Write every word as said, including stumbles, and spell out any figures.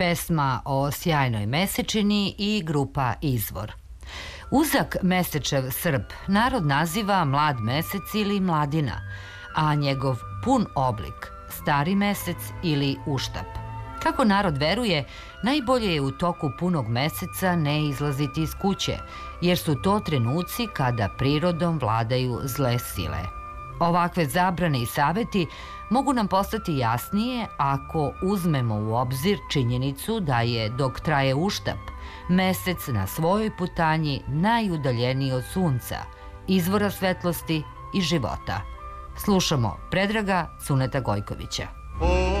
pesma o sjajnoj mesečini i grupa Izvor. Uzak mesečev srp narod naziva mlad mesec ili mladina, a njegov pun oblik stari mesec ili uštap. Kako narod veruje, najbolje je u toku punog meseca ne izlaziti iz kuće, jer su to trenuci kada prirodom vladaju zle sile. Ovakve zabrane i saveti mogu nam postati jasnije ako uzmemo u obzir činjenicu da je, dok traje uštap, mesec na svojoj putanji najudaljeniji od sunca, izvora svetlosti i života. Slušamo Predraga Cuneta Gojkovića.